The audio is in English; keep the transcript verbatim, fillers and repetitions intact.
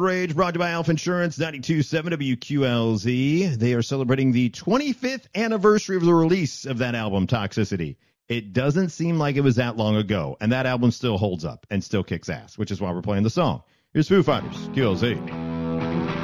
Rage brought to you by Alpha Insurance, ninety-two point seven W Q L Z. They are celebrating the twenty-fifth anniversary of the release of that album, Toxicity. It doesn't seem like it was that long ago, and that album still holds up and still kicks ass, which is why we're playing the song. Here's Foo Fighters, Q L Z.